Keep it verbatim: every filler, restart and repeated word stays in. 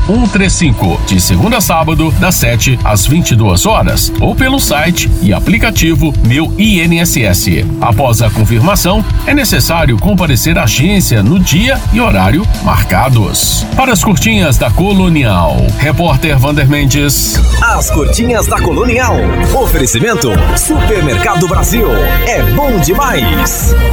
um três cinco, de segunda a sábado, das sete às vinte e duas horas, ou pelo site e aplicativo Meu I N S S. Após a confirmação, é necessário comparecer à agência no dia e horário marcados. Para as curtinhas da Colonial, repórter Vander Mendes. As curtinhas da Colonial. Oferecimento Supermercado Brasil. É bom demais.